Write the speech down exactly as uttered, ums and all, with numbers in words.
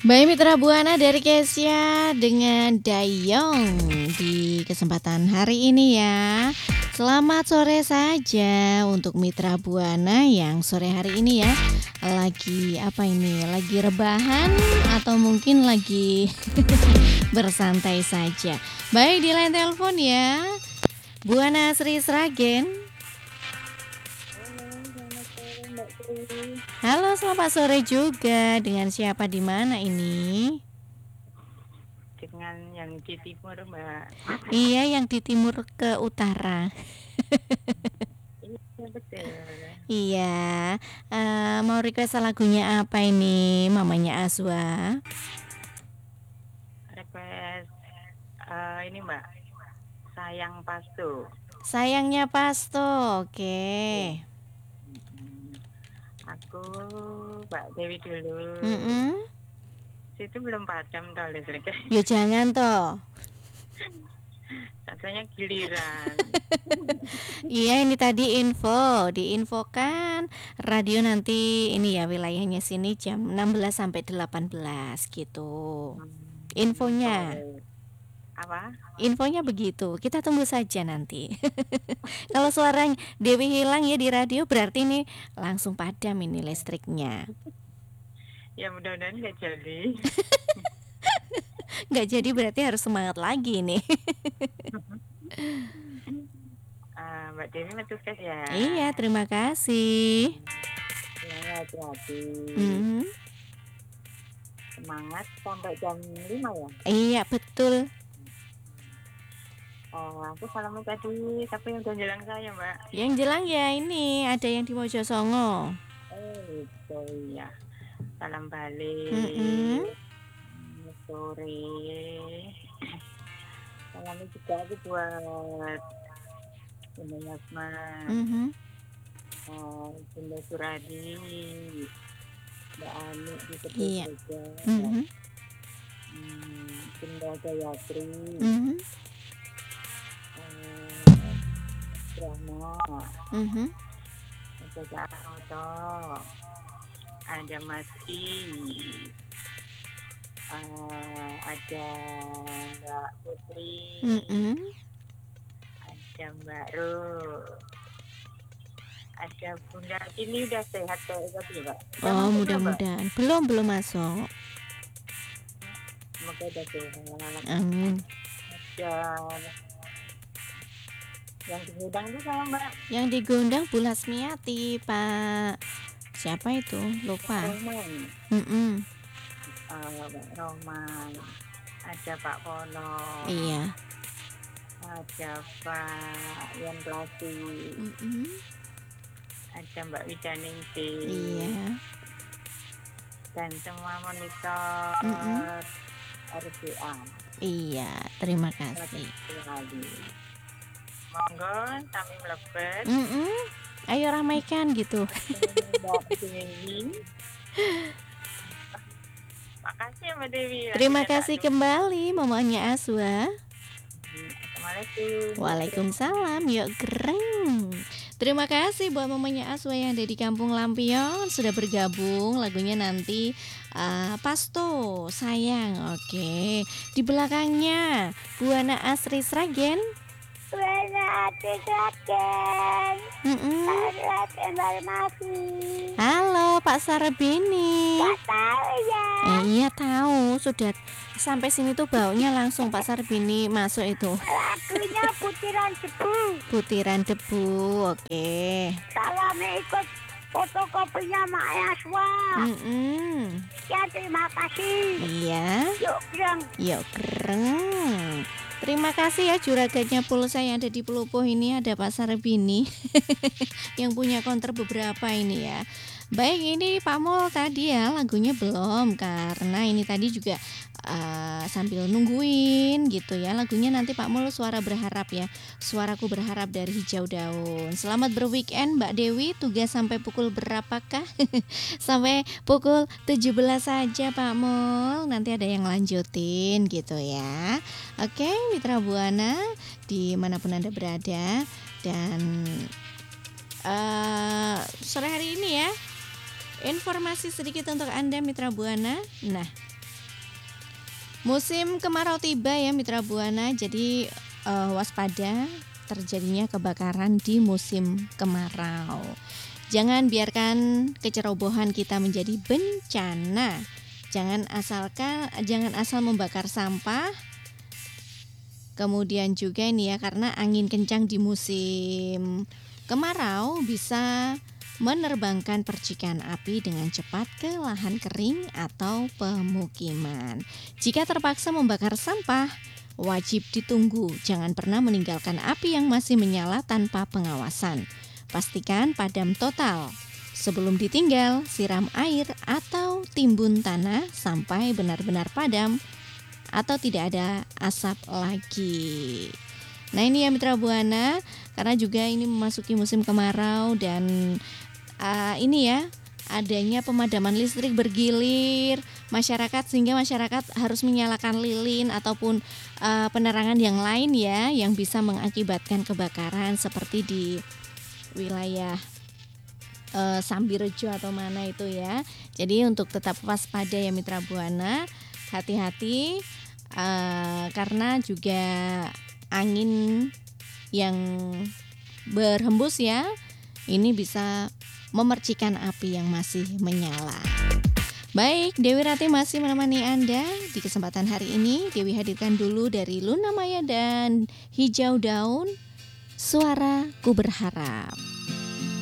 Baik Mitra Buana dari Kesya dengan Dayong di kesempatan hari ini ya. Selamat sore saja untuk Mitra Buana yang sore hari ini ya lagi apa ini? Lagi rebahan atau mungkin lagi bersantai saja. Baik di line telepon ya. Buana Sri Sragen. Halo, selamat sore juga. Dengan siapa di mana ini? Dengan yang di timur, Mbak. Iya, yang di timur ke utara. Iya, betul. Iya, uh, mau request lagunya apa ini, mamanya Azwa? Request uh, ini, Mbak. Sayang Pasto. Sayangnya Pasto, oke. Ya. Aku Mbak Dewi dulu. Mm-mm. Situ belum padam toh listriknya. Ya jangan toh. Rasanya giliran. Iya, ini tadi info, diinfokan radio nanti ini ya wilayahnya sini jam enam belas sampai delapan belas gitu. Infonya. Apa? Infonya begitu. Kita tunggu saja nanti. Kalau suara Dewi hilang ya di radio berarti ini langsung padam ini listriknya. Ya mudah-mudahan nggak jadi. Nggak jadi berarti harus semangat lagi nih. uh, Mbak Dewi metukes ya. Iya, terima kasih. Ya, hati-hati. Mm-hmm. Semangat sampai jam lima ya. Iya, betul. Oh, aku salamu tadi, tapi yang jalan saya, Mbak. Yang jelang ya ini ada yang di Mojosongo. Oh, itu ya. Salam balik. Mm-hmm. Sore. Salamnya juga aku buat Bunda Yasma. Mm-hmm. Oh, Bunda Suradi. Mbak Ani di Tebet Iya. juga. Mm-hmm. Hmm, Bunda Gayatri. Mm-hmm. Brahma, Mm-hmm. ada Jakarta, ada Mati, uh, ada Mbak Putri, Mm-hmm. ada Mbak Ru, ada Bunda. Ini udah sehat kayak tadi, Mbak? Oh, mudah-mudahan. Belum belum masuk. Semoga udah sehat. Amin. Ada yang digundang itu sama Mbak. Yang digundang Bu Lasmiati, Pak. Siapa itu? Lupa. Roman. Mm-mm. Uh, Mbak Roman. Ada Pak Pono. Iya. Ada Pak Yan Plati. Mm-mm. Ada Mbak Widaningsi. Iya. Dan semua monitor Mm-mm. R B A. Iya, terima kasih. Monggo kami mlebet. Mm-mm. Ayo ramaikan gitu. Mbak Dewi. Makasih ya Mbak Dewi. Terima kasih kembali mamanya Azwa. Assalamualaikum. Waalaikumsalam. Yuk gereng. Terima kasih buat mamanya Aswa yang ada di Kampung Lampion sudah bergabung. Lagunya nanti uh, Pasto sayang. Oke. Di belakangnya Buana Asri Sragen. Buana Asri Sragen. Mm-mm. Masih. Halo Pak Sarbini. Gak tahu ya. Eh, iya tahu. Sudah sampai sini tuh baunya langsung Pak Sarbini masuk itu. Lagunya Butiran Debu. Butiran Debu. Oke. Salam ikut fotokopinya Mak Yaswa. Mm-mm. Ya terima kasih. Iya. Yuk gereng. Yuk gereng. Terima kasih ya juragannya pulsa yang ada di Pelupuh ini, ada Pak Sarbini yang punya konter beberapa ini ya. Baik, ini Pak Mul tadi ya lagunya belum karena ini tadi juga uh, sambil nungguin gitu ya. Lagunya nanti Pak Mul suara berharap ya. Suaraku berharap dari Hijau Daun. Selamat berweekend Mbak Dewi. Tugas sampai pukul berapakah? Sampai pukul tujuh belas saja Pak Mul. Nanti ada yang lanjutin gitu ya. Oke, Mitra Buana dimanapun Anda berada. Dan uh, sore hari ini ya, informasi sedikit untuk Anda Mitra Buana. Nah, Musim kemarau tiba ya Mitra Buana, jadi eh, waspada terjadinya kebakaran di musim kemarau. Jangan biarkan kecerobohan kita menjadi bencana. Jangan asalkan jangan asal membakar sampah. Kemudian juga ini ya, karena angin kencang di musim kemarau bisa menerbangkan percikan api dengan cepat ke lahan kering atau pemukiman. Jika terpaksa membakar sampah, wajib ditunggu. Jangan pernah meninggalkan api yang masih menyala tanpa pengawasan. Pastikan padam total. Sebelum ditinggal, siram air atau timbun tanah sampai benar-benar padam atau tidak ada asap lagi. Nah ini ya Mitra Buana, karena juga ini memasuki musim kemarau dan uh, ini ya adanya pemadaman listrik bergilir masyarakat, sehingga masyarakat harus menyalakan lilin ataupun uh, penerangan yang lain ya, yang bisa mengakibatkan kebakaran seperti di wilayah uh, Sambirejo atau mana itu ya. Jadi untuk tetap waspada ya Mitra Buana, hati-hati uh, karena juga angin yang berhembus ya, ini bisa memercikan api yang masih menyala. Baik, Dewi Rati masih menemani Anda di kesempatan hari ini. Dewi hadirkan dulu dari Luna Maya dan Hijau Daun, Suara Ku Berharap.